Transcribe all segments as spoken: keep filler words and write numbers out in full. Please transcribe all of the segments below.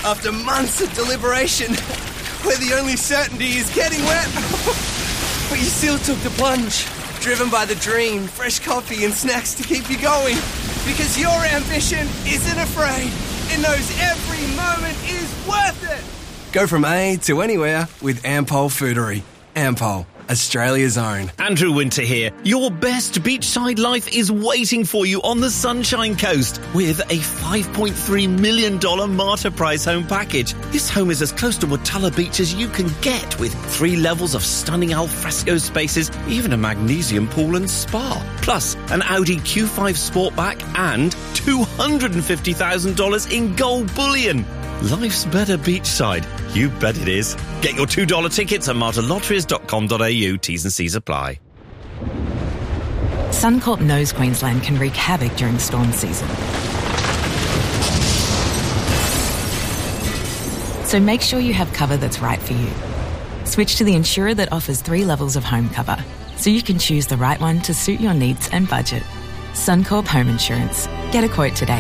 After months of deliberation, where the only certainty is getting wet. But you still took the plunge, driven by the dream, fresh coffee and snacks to keep you going. Because your ambition isn't afraid. It knows every moment is worth it. Go from A to anywhere with Ampol Foodery. Ampol, Australia's own. Andrew Winter here. Your best beachside life is waiting for you on the Sunshine Coast with a five point three million dollars Marta Price home package. This home is as close to Watala Beach as you can get, with three levels of stunning alfresco spaces, even a magnesium pool and spa. Plus, an Audi Q five Sportback and two hundred fifty thousand dollars in gold bullion. Life's better beachside. You bet it is. Get your two dollar tickets at marta lotteries dot com dot a u. T's and C's apply. Suncorp knows Queensland can wreak havoc during storm season. So make sure you have cover that's right for you. Switch to the insurer that offers three levels of home cover, so you can choose the right one to suit your needs and budget. Suncorp Home Insurance. Get a quote today.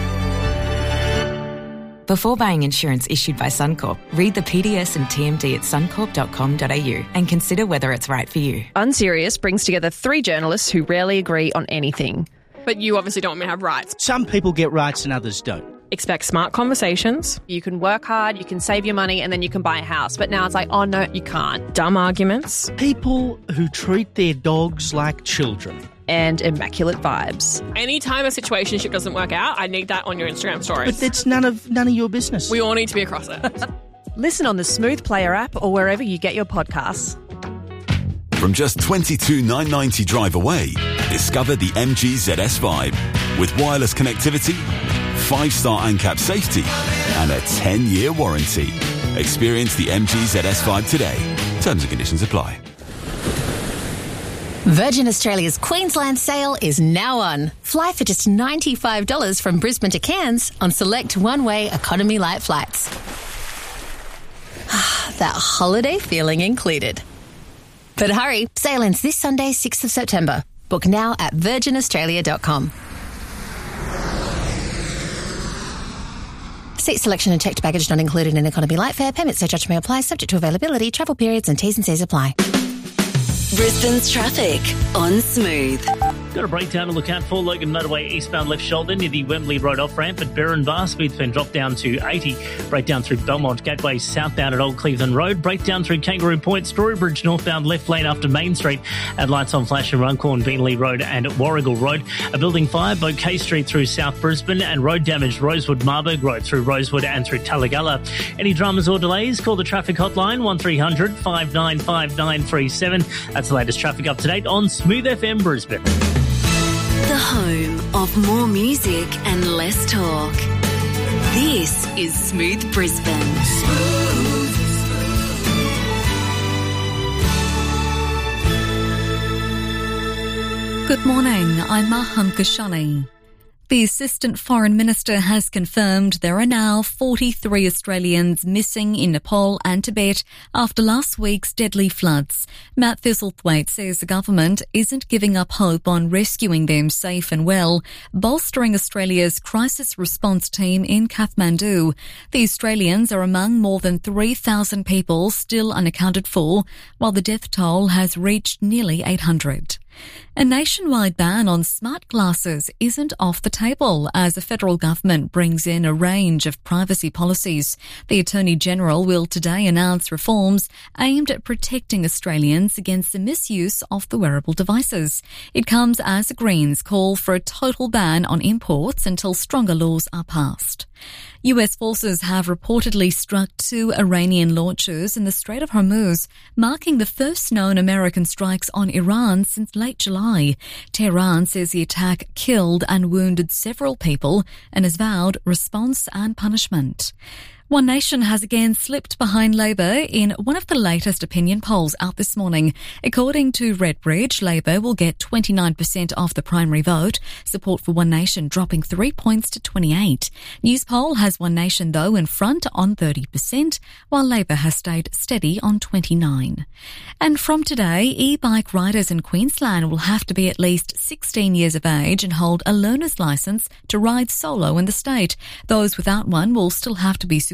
Before buying insurance issued by Suncorp, read the P D S and T M D at suncorp dot com dot a u and consider whether it's right for you. Unserious brings together three journalists who rarely agree on anything. But you obviously don't want me to have rights. Some people get rights and others don't. Expect smart conversations. You can work hard, you can save your money, and then you can buy a house. But now it's like, oh no, you can't. Dumb arguments. People who treat their dogs like children. And immaculate vibes. Anytime a situationship doesn't work out, I need that on your Instagram stories. But that's none of none of your business. We all need to be across it. Listen on the Smooth Player app or wherever you get your podcasts. From just twenty-two thousand nine hundred ninety drive away, discover the M G Z S Vibe. With wireless connectivity, five-star ANCAP safety, and a ten-year warranty. Experience the M G Z S Vibe today. Terms and conditions apply. Virgin Australia's Queensland sale is now on. Fly for just ninety-five dollars from Brisbane to Cairns on select one-way economy light flights. That holiday feeling included. But hurry, sale ends this Sunday, sixth of September. Book now at virgin australia dot com. Seat selection and checked baggage not included in economy light fare. Payment surcharge may apply, subject to availability, travel periods and T's and C's apply. Brisbane's traffic on Smooth. Got a breakdown to look out for. Logan Motorway eastbound left shoulder near the Wembley Road off-ramp at Berrin Bar. Speed's been dropped down to eighty. Breakdown through Belmont Gateway southbound at Old Cleveland Road. Breakdown through Kangaroo Point, Storybridge northbound left lane after Main Street at Lights on Flash and Runcorn, Beanley Road and Warrigal Road. A building fire, Bouquet Street through South Brisbane, and road damage Rosewood Marburg Road through Rosewood and through Talagalla. Any dramas or delays, call the traffic hotline one three hundred five nine five nine three seven. That's the latest traffic up to date on Smooth F M Brisbane. The home of more music and less talk. This is Smooth Brisbane. Smooth. Good morning, I'm Maham Kashani. The Assistant Foreign Minister has confirmed there are now forty-three Australians missing in Nepal and Tibet after last week's deadly floods. Matt Thistlethwaite says the government isn't giving up hope on rescuing them safe and well, bolstering Australia's crisis response team in Kathmandu. The Australians are among more than three thousand people still unaccounted for, while the death toll has reached nearly eight hundred. A nationwide ban on smart glasses isn't off the table as the federal government brings in a range of privacy policies. The Attorney-General will today announce reforms aimed at protecting Australians against the misuse of the wearable devices. It comes as the Greens call for a total ban on imports until stronger laws are passed. U S forces have reportedly struck two Iranian launchers in the Strait of Hormuz, marking the first known American strikes on Iran since late July. Tehran says the attack killed and wounded several people and has vowed response and punishment. One Nation has again slipped behind Labor in one of the latest opinion polls out this morning. According to Redbridge, Labor will get twenty-nine percent of the primary vote, support for One Nation dropping three points to twenty-eight. Newspoll has One Nation, though, in front on thirty percent, while Labor has stayed steady on twenty-nine. And from today, e-bike riders in Queensland will have to be at least sixteen years of age and hold a learner's licence to ride solo in the state. Those without one will still have to be